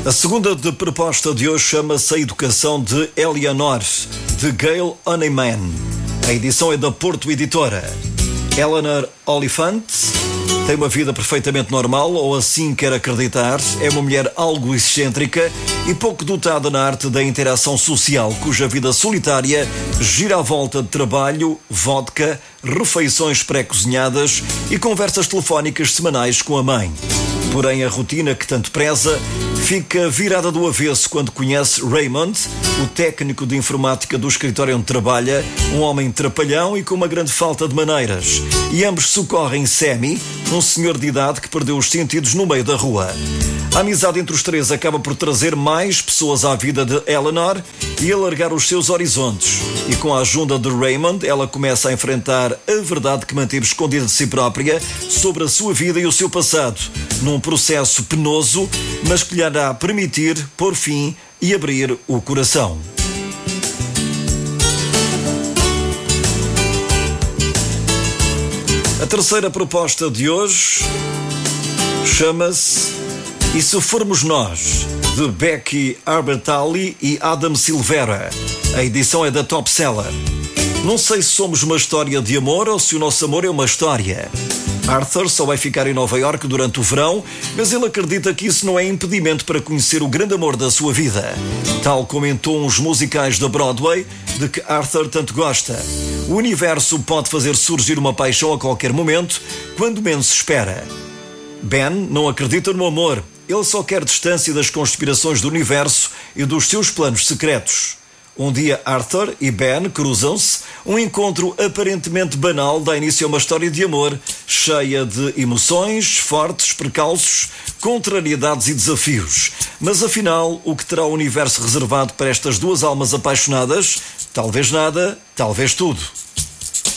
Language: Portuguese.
A segunda de proposta de hoje chama-se A Educação de Eleanor, de Gail Honeyman. A edição é da Porto Editora. Eleanor Oliphant tem uma vida perfeitamente normal, ou assim quer acreditar. É uma mulher algo excêntrica e pouco dotada na arte da interação social, cuja vida solitária gira à volta de trabalho, vodka, refeições pré-cozinhadas e conversas telefónicas semanais com a mãe. Porém, a rotina que tanto preza fica virada do avesso quando conhece Raymond, o técnico de informática do escritório onde trabalha, um homem trapalhão e com uma grande falta de maneiras. E ambos socorrem Sammy, um senhor de idade que perdeu os sentidos no meio da rua. A amizade entre os três acaba por trazer mais pessoas à vida de Eleanor e alargar os seus horizontes. E com a ajuda de Raymond, ela começa a enfrentar a verdade que manteve escondida de si própria sobre a sua vida e o seu passado, num processo penoso, mas que lhe irá permitir pôr fim e abrir o coração. A terceira proposta de hoje chama-se E Se Formos Nós, de Becky Albertalli e Adam Silvera. A edição é da Top Seller. Não sei se somos uma história de amor ou se o nosso amor é uma história. Arthur só vai ficar em Nova Iorque durante o verão, mas ele acredita que isso não é impedimento para conhecer o grande amor da sua vida, tal como em tons musicais da Broadway, de que Arthur tanto gosta. O universo pode fazer surgir uma paixão a qualquer momento, quando menos se espera. Ben não acredita no amor, ele só quer distância das conspirações do universo e dos seus planos secretos. Um dia Arthur e Ben cruzam-se, um encontro aparentemente banal dá início a uma história de amor cheia de emoções, fortes percalços, contrariedades e desafios. Mas afinal, o que terá o universo reservado para estas duas almas apaixonadas? Talvez nada, talvez tudo.